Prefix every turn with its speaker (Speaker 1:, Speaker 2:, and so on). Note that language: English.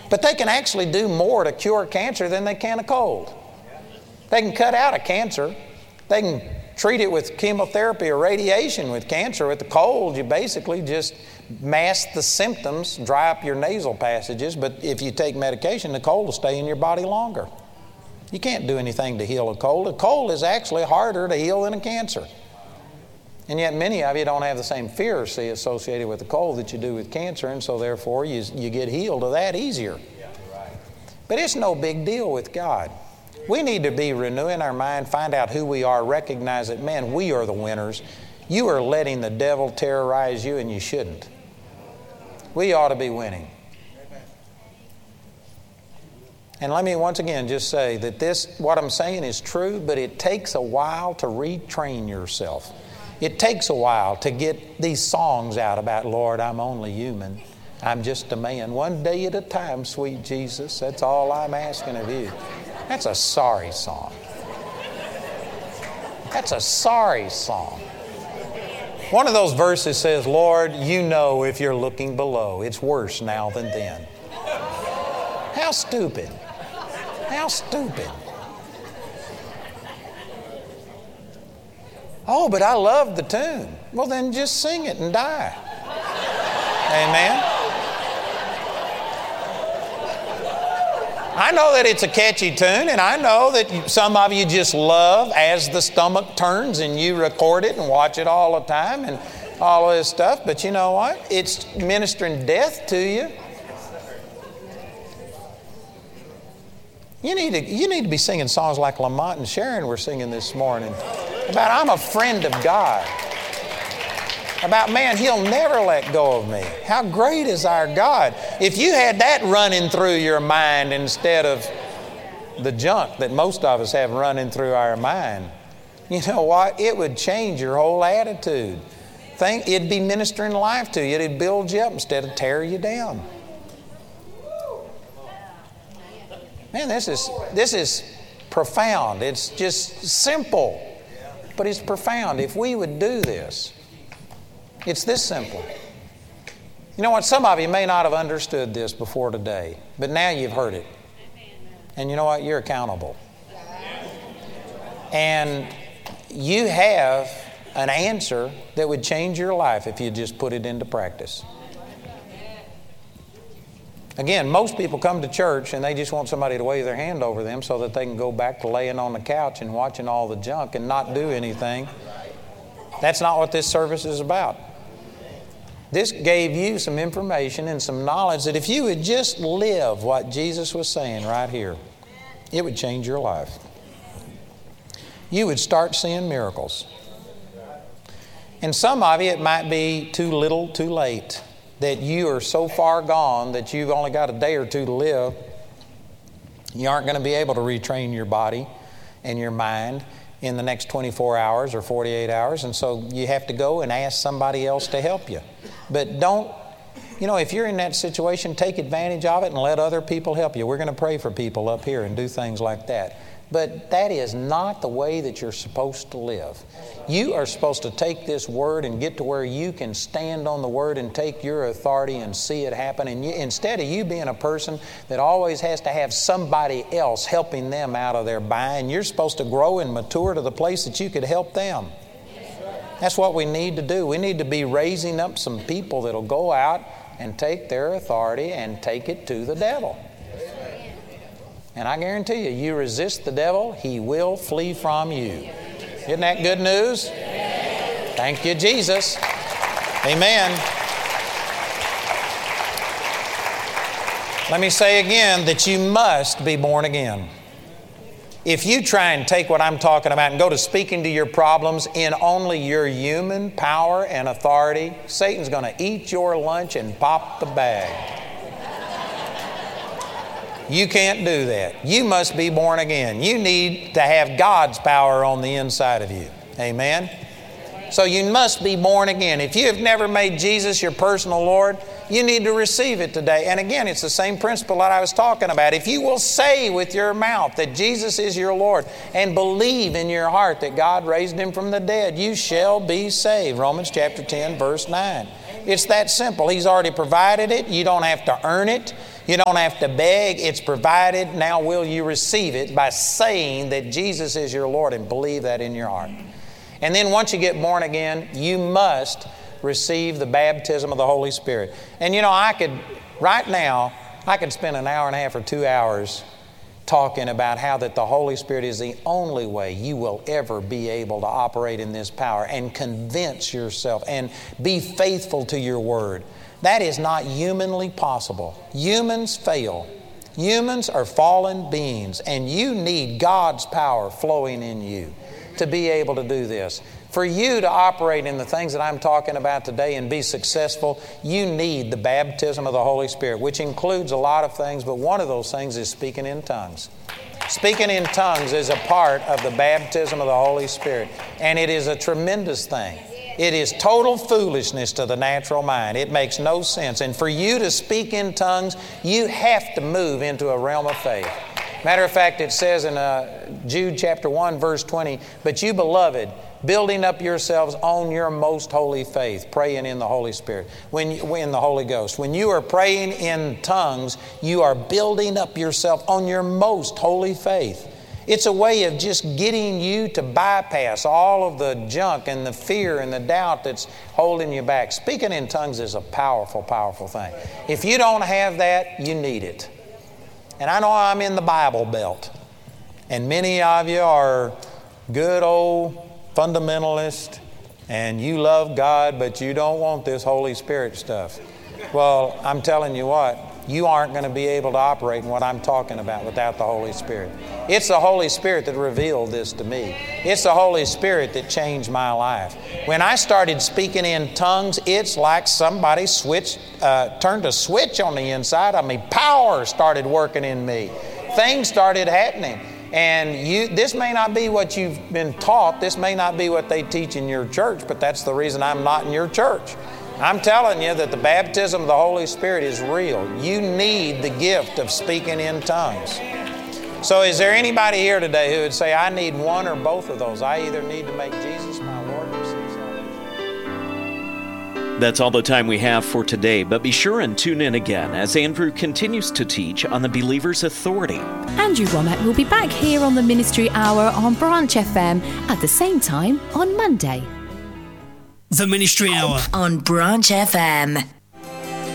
Speaker 1: But they can actually do more to cure cancer than they can a cold. They can cut out a cancer. They can treat it with chemotherapy or radiation. With cancer. With the cold, you basically just mask the symptoms, dry up your nasal passages, but if you take medication, the cold will stay in your body longer. You can't do anything to heal a cold. A cold is actually harder to heal than a cancer. And yet many of you don't have the same fear, see, associated with the cold that you do with cancer, and so therefore you get healed of that easier. But it's no big deal with God. We need to be renewing our mind, find out who we are, recognize that, man, we are the winners. You are letting the devil terrorize you, and you shouldn't. We ought to be winning. And let me once again just say that what I'm saying is true, but it takes a while to retrain yourself. It takes a while to get these songs out about, Lord, I'm only human. I'm just a man. One day at a time, sweet Jesus. That's all I'm asking of you. That's a sorry song. That's a sorry song. One of those verses says, Lord, you know if you're looking below, it's worse now than then. How stupid. How stupid. Oh, but I love the tune. Well, then just sing it and die. Amen. I know that it's a catchy tune, and I know that some of you just love as the stomach turns and you record it and watch it all the time and all of this stuff. But you know what? It's ministering death to you. You need to be singing songs like Lamont and Sharon were singing this morning about I'm a friend of God. About, man, He'll never let go of me. How great is our God? If you had that running through your mind instead of the junk that most of us have running through our mind, you know what? It would change your whole attitude. It'd be ministering life to you. It'd build you up instead of tear you down. Man, this is profound. It's just simple, but it's profound. If we would do this, it's this simple. You know what? Some of you may not have understood this before today, but now you've heard it. And you know what? You're accountable. And you have an answer that would change your life if you just put it into practice. Again, most people come to church and they just want somebody to wave their hand over them so that they can go back to laying on the couch and watching all the junk and not do anything. That's not what this service is about. This gave you some information and some knowledge that if you would just live what Jesus was saying right here, it would change your life. You would start seeing miracles. And some of you, it might be too little, too late, that you are so far gone that you've only got a day or two to live. You aren't going to be able to retrain your body and your mind in the next 24 hours or 48 hours, and so you have to go and ask somebody else to help you. But don't, if you're in that situation, take advantage of it and let other people help you. We're going to pray for people up here and do things like that. But that is not the way that you're supposed to live. You are supposed to take this Word and get to where you can stand on the Word and take your authority and see it happen. And instead of you being a person that always has to have somebody else helping them out of their bind, you're supposed to grow and mature to the place that you could help them. That's what we need to do. We need to be raising up some people that'll go out and take their authority and take it to the devil. And I guarantee you, you resist the devil, he will flee from you. Isn't that good news? Thank you, Jesus. Amen. Let me say again that you must be born again. If you try and take what I'm talking about and go to speaking to your problems in only your human power and authority, Satan's going to eat your lunch and pop the bag. You can't do that. You must be born again. You need to have God's power on the inside of you. Amen? So you must be born again. If you have never made Jesus your personal Lord, you need to receive it today. And again, it's the same principle that I was talking about. If you will say with your mouth that Jesus is your Lord and believe in your heart that God raised Him from the dead, you shall be saved. Romans chapter 10, verse 9. It's that simple. He's already provided it. You don't have to earn it. You don't have to beg. It's provided. Now will you receive it by saying that Jesus is your Lord and believe that in your heart. And then once you get born again, you must receive the baptism of the Holy Spirit. And you know, right now, I could spend an hour and a half or 2 hours talking about how that the Holy Spirit is the only way you will ever be able to operate in this power and convince yourself and be faithful to your word. That is not humanly possible. Humans fail. Humans are fallen beings, and you need God's power flowing in you to be able to do this. For you to operate in the things that I'm talking about today and be successful, you need the baptism of the Holy Spirit, which includes a lot of things, but one of those things is speaking in tongues. Speaking in tongues is a part of the baptism of the Holy Spirit, and it is a tremendous thing. It is total foolishness to the natural mind. It makes no sense. And for you to speak in tongues, you have to move into a realm of faith. Matter of fact, it says in Jude chapter 1, verse 20, "But you, beloved, building up yourselves on your most holy faith," praying in the Holy Spirit, in the Holy Ghost. When you are praying in tongues, you are building up yourself on your most holy faith. It's a way of just getting you to bypass all of the junk and the fear and the doubt that's holding you back. Speaking in tongues is a powerful, powerful thing. If you don't have that, you need it. And I know I'm in the Bible Belt, and many of you are good old fundamentalist, and you love God, but you don't want this Holy Spirit stuff. Well, I'm telling you what, you aren't going to be able to operate in what I'm talking about without the Holy Spirit. It's the Holy Spirit that revealed this to me. It's the Holy Spirit that changed my life. When I started speaking in tongues, it's like somebody turned a switch on the inside of me. Power started working in me. Things started happening. And this may not be what you've been taught. This may not be what they teach in your church, but that's the reason I'm not in your church. I'm telling you that the baptism of the Holy Spirit is real. You need the gift of speaking in tongues. So is there anybody here today who would say, I need one or both of those? I either need to make Jesus my Lord and receive salvation.
Speaker 2: That's all the time we have for today, but be sure and tune in again as Andrew continues to teach on the believer's authority.
Speaker 3: Andrew Wommack will be back here on the Ministry Hour on Branch FM at the same time on Monday.
Speaker 4: The Ministry Hour
Speaker 5: on Branch FM.